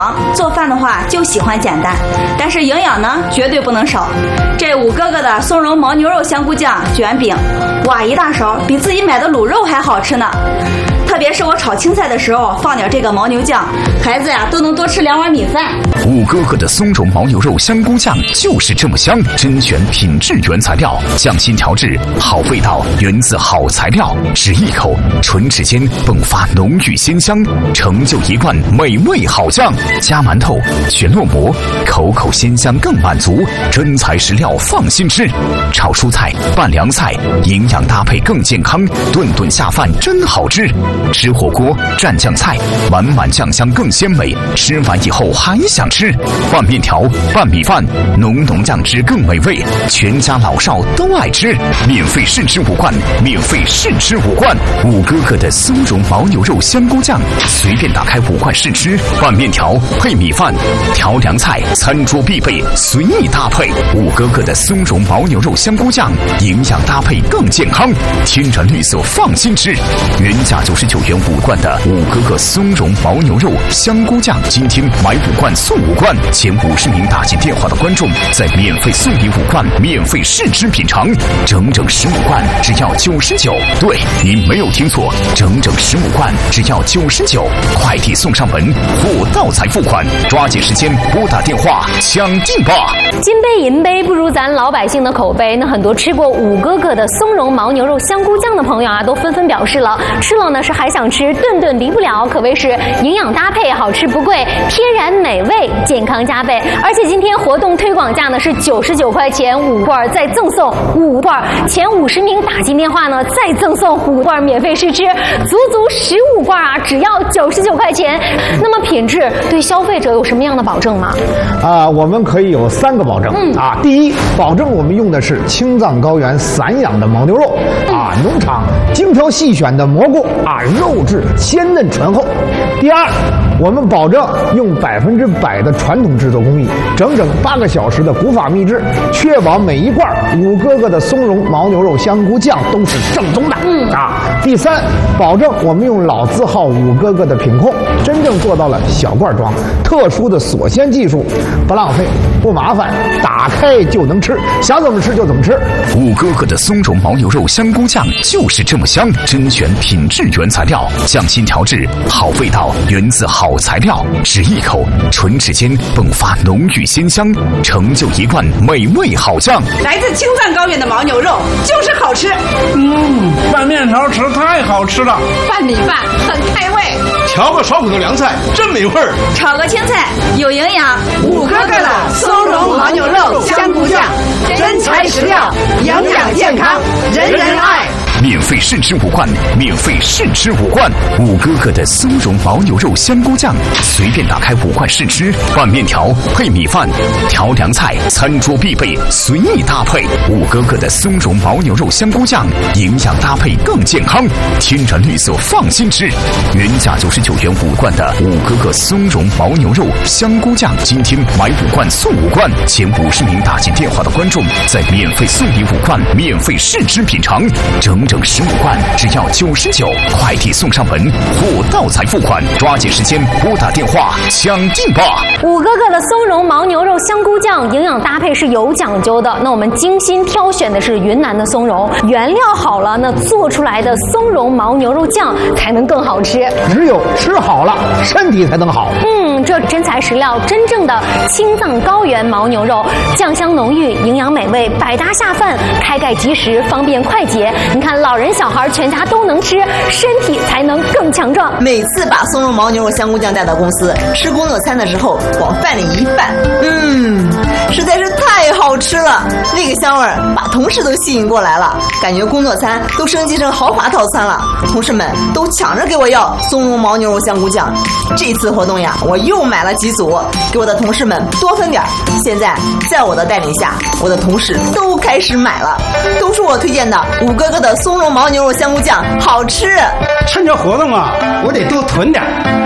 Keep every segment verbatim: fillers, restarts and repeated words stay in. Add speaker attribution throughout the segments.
Speaker 1: 做饭的话就喜欢简单，但是营养呢绝对不能少。这五哥哥的松茸牦牛肉香菇酱卷饼，哇，一大勺比自己买的卤肉还好吃呢。特别是我炒青菜的时候放点这个牦牛酱，孩子呀都能多吃两碗米饭。
Speaker 2: 五哥哥的松茸牦牛肉香菇酱就是这么香，甄选品质原材料，匠心调制，好味道源自好材料，只一口唇齿间迸发浓郁鲜香，成就一罐美味好酱。加馒头全落馍，口口鲜香更满足，真材实料放心吃。炒蔬菜拌凉菜，营养搭配更健康，顿顿下饭真好吃。吃火锅蘸酱菜，满满酱香更鲜美，吃完以后还想吃。拌面条拌米饭，浓浓酱汁更美味，全家老少都爱吃。免费试吃五罐，免费试吃五罐五哥哥的松茸牦牛肉香菇酱，随便打开五罐试吃。拌面条配米饭，调凉菜餐桌必备，随意搭配。五哥哥的松茸牦牛肉香菇酱，营养搭配更健康，天然绿色放心吃。原价九十九元五罐的五哥哥松茸牦牛肉香菇酱，今天买五罐送五罐，前五十名打进电话的观众再免费送你五罐，免费试吃品尝，整整十五罐只要九十九。对，您没有听错，整整十五罐只要九十九，快递送上门，货到才付款，抓紧时间拨打电话抢订吧。
Speaker 3: 金杯银杯不如咱老百姓的口碑，那很多吃过五哥哥的松茸牦牛肉香菇酱的朋友啊，都纷纷表示了，吃了呢是还想吃，顿顿离不了，可谓是营养搭配，好吃不贵，天然美味，健康加倍。而且今天活动推广价呢是九十九块钱五罐，再赠送五罐，前五十名打进电话呢再赠送五罐免费试吃，足足十五罐啊，只要九十九块钱。那么品质对消费者有什么样的保证吗？
Speaker 4: 啊、呃，我们可以有三个保证、嗯、啊。第一，保证我们用的是青藏高原散养的牦牛肉、嗯、啊，农场精挑细选的蘑菇啊，肉质鲜嫩醇厚。第二，我们保证用百分之百的传统制作工艺，整整八个小时的古法秘制，确保每一罐五哥哥的松茸牦牛肉香菇酱都是正宗的。嗯啊。第三，保证我们用老字号五哥哥的品控，真正做到了小罐装，特殊的锁鲜技术，不浪费，不麻烦，打开就能吃，想怎么吃就怎么吃。
Speaker 2: 五哥哥的松茸牦牛肉香菇酱就是这么香，甄选品质原材料，匠心调制，好味道源自好材料，只一口唇齿间迸发浓郁鲜香，成就一罐美味好酱。
Speaker 5: 来自青藏高原的牦牛肉就是好吃。
Speaker 6: 嗯，拌面条吃太好吃了，
Speaker 5: 拌米饭很开胃，
Speaker 6: 调个烧饼的凉菜真没味儿，
Speaker 1: 炒个青菜有营养。
Speaker 5: 五哥哥的松茸牦牛肉香菇酱，真材实料，营养健康，人人爱。
Speaker 2: 免费试吃五罐，免费试吃五罐五哥哥的松茸牦牛肉香菇酱，随便打开五罐试吃。拌面条配米饭，调凉菜餐桌必备，随意搭配。五哥哥的松茸牦牛肉香菇酱，营养搭配更健康，天然绿色放心吃。原价九十九元五罐的五哥哥松茸牦牛肉香菇酱，今天买五罐送五罐，前五十名打进电话的观众再免费送你五罐，免费试吃品尝，整整十五罐只要九十九，快递送上门，货到才付款，抓紧时间拨打电话抢订吧。
Speaker 3: 五哥哥的松茸牦牛肉香菇酱营养搭配是有讲究的，那我们精心挑选的是云南的松茸，原料好了，那做出来的松茸牦牛肉酱才能更好吃。
Speaker 4: 只有吃好了，身体才能好。
Speaker 3: 嗯，这真材实料，真正的青藏高原牦牛肉，酱香浓郁，营养美味，百搭下饭，开盖即食，方便快捷。你看，老人小孩全家都能吃，身体才能更强壮。
Speaker 7: 每次把松茸牦牛肉香菇酱带到公司吃工作餐的时候，往饭里一拌，嗯，实在是太好吃了，那个香味儿把同事都吸引过来了，感觉工作餐都升级成豪华套餐了，同事们都抢着给我要松茸牦牛肉香菇酱。这次活动呀，我又买了几组，给我的同事们多分点。现在在我的带领下，我的同事都开始买了，都是我推荐的五哥哥的松茸牦牛肉香菇酱好吃。
Speaker 6: 趁着活动啊，我得多囤点，那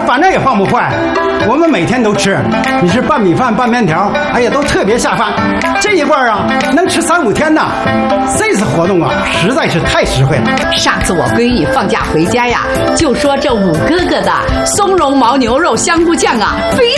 Speaker 8: 反正也放不坏，我们每天都吃。你是拌米饭、拌面条，哎呀，都特别下饭。这一罐啊，能吃三五天呢。这次活动啊，实在是太实惠了。
Speaker 5: 上次我闺女放假回家呀，就说这五哥哥的松茸牦牛肉香菇酱啊，非